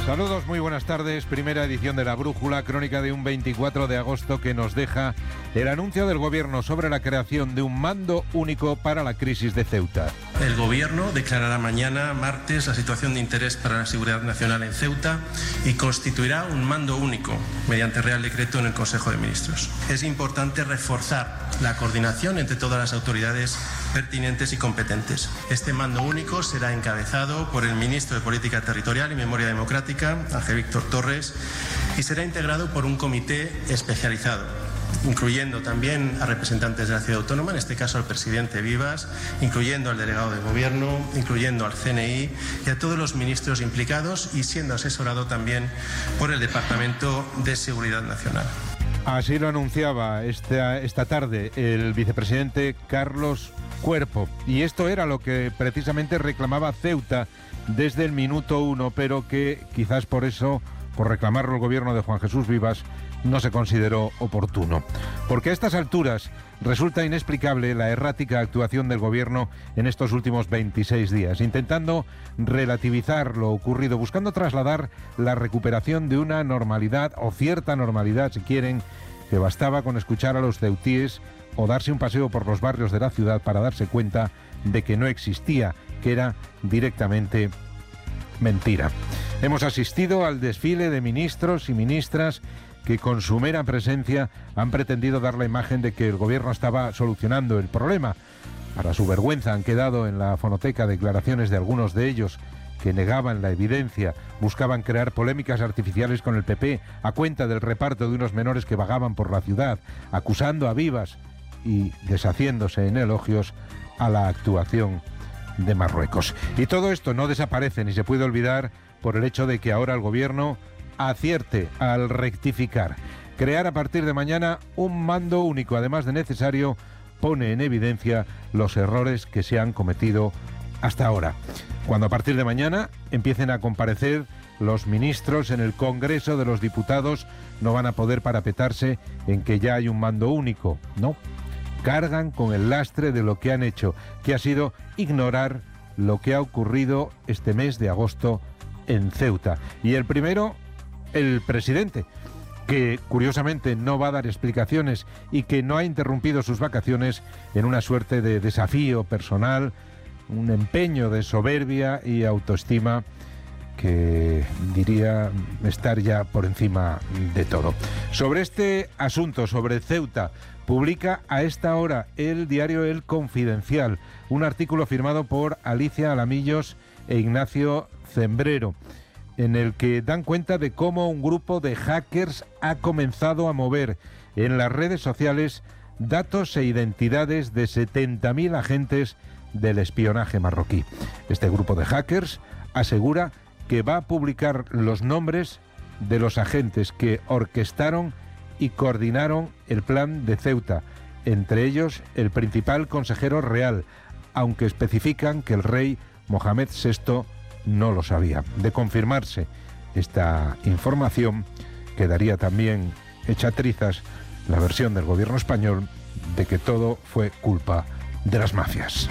Saludos, muy buenas tardes. Primera edición de La Brújula, crónica de un 24 de agosto que nos deja el anuncio del Gobierno sobre la creación de un mando único para la crisis de Ceuta. El Gobierno declarará mañana, martes, la situación de interés para la seguridad nacional en Ceuta y constituirá un mando único mediante Real Decreto en el Consejo de Ministros. Es importante reforzar la coordinación entre todas las autoridades pertinentes y competentes. Este mando único será encabezado por el Ministro de Política Territorial y Memoria Democrática, Ángel Víctor Torres, y será integrado por un comité especializado, incluyendo también a representantes de la ciudad autónoma, en este caso al presidente Vivas, incluyendo al delegado de gobierno, incluyendo al CNI y a todos los ministros implicados, y siendo asesorado también por el Departamento de Seguridad Nacional. Así lo anunciaba esta tarde el vicepresidente Carlos Cuerpo, y esto era lo que precisamente reclamaba Ceuta desde el minuto 1, pero que quizás por eso, por reclamarlo el gobierno de Juan Jesús Vivas, no se consideró oportuno. Porque a estas alturas resulta inexplicable la errática actuación del gobierno en estos últimos 26 días, intentando relativizar lo ocurrido, buscando trasladar la recuperación de una normalidad, o cierta normalidad si quieren, que bastaba con escuchar a los ceutíes o darse un paseo por los barrios de la ciudad para darse cuenta de que no existía, que era directamente mentira. Hemos asistido al desfile de ministros y ministras que con su mera presencia han pretendido dar la imagen de que el gobierno estaba solucionando el problema. Para su vergüenza han quedado en la fonoteca declaraciones de algunos de ellos que negaban la evidencia, buscaban crear polémicas artificiales con el PP a cuenta del reparto de unos menores que vagaban por la ciudad, acusando a Vivas y deshaciéndose en elogios a la actuación de Marruecos. Y todo esto no desaparece ni se puede olvidar por el hecho de que ahora el gobierno acierte al rectificar. Crear a partir de mañana un mando único, además de necesario, pone en evidencia los errores que se han cometido hasta ahora. Cuando a partir de mañana empiecen a comparecer los ministros en el Congreso de los Diputados, no van a poder parapetarse en que ya hay un mando único, no. Cargan con el lastre de lo que han hecho, que ha sido ignorar lo que ha ocurrido este mes de agosto en Ceuta. Y el primero, el presidente, que curiosamente no va a dar explicaciones y que no ha interrumpido sus vacaciones en una suerte de desafío personal, un empeño de soberbia y autoestima que diría estar ya por encima de todo. Sobre este asunto, sobre Ceuta, publica a esta hora el diario El Confidencial, un artículo firmado por Alicia Alamillos e Ignacio Zembrero, en el que dan cuenta de cómo un grupo de hackers ha comenzado a mover en las redes sociales datos e identidades de 70.000 agentes del espionaje marroquí. Este grupo de hackers asegura que va a publicar los nombres de los agentes que orquestaron y coordinaron el plan de Ceuta, entre ellos el principal consejero real, aunque especifican que el rey Mohamed VI no lo sabía. De confirmarse esta información, quedaría también hecha trizas la versión del gobierno español de que todo fue culpa de las mafias.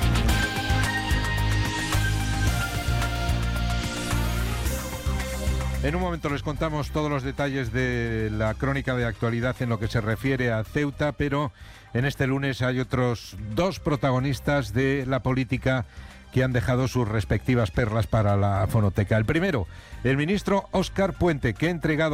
En un momento les contamos todos los detalles de la crónica de actualidad en lo que se refiere a Ceuta, pero en este lunes hay otros dos protagonistas de la política que han dejado sus respectivas perlas para la fonoteca. El primero, el ministro Óscar Puente, que ha entregado